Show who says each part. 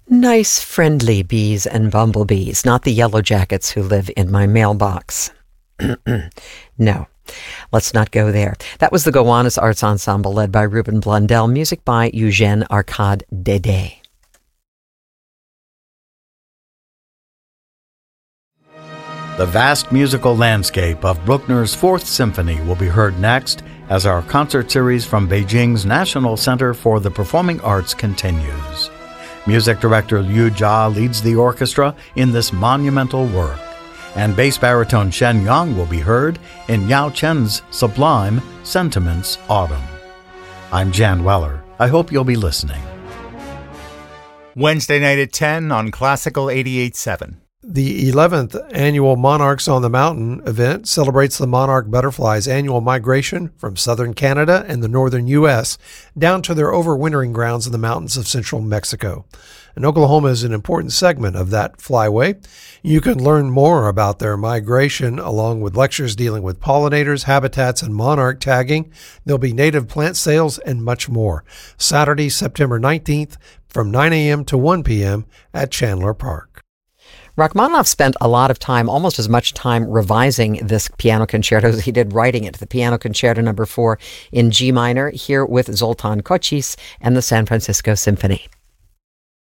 Speaker 1: Nice, friendly bees and bumblebees, not the yellow jackets who live in my mailbox. No, let's not go there. That was the Gowanus Arts Ensemble led by Ruben Blundell, music by Eugène Arcade Dédé.
Speaker 2: The vast musical landscape of Bruckner's Fourth Symphony will be heard next as our concert series from Beijing's National Center for the Performing Arts continues. Music director Liu Jia leads the orchestra in this monumental work, and bass baritone Shen Yang will be heard in Yao Chen's sublime Sentiments Autumn. I'm Jan Weller. I hope you'll be listening.
Speaker 3: Wednesday night at 10 on Classical 88.7.
Speaker 4: The 11th annual Monarchs on the Mountain event celebrates the monarch butterflies' annual migration from southern Canada and the northern U.S. down to their overwintering grounds in the mountains of central Mexico. And Oklahoma is an important segment of that flyway. You can learn more about their migration along with lectures dealing with pollinators, habitats, and monarch tagging. There'll be native plant sales and much more. Saturday, September 19th from 9 a.m. to 1 p.m. at Chandler Park.
Speaker 1: Rachmaninoff spent a lot of time, almost as much time, revising this piano concerto as he did writing it. The Piano Concerto No. 4 in G minor, here with Zoltan Kocsis and the San Francisco Symphony.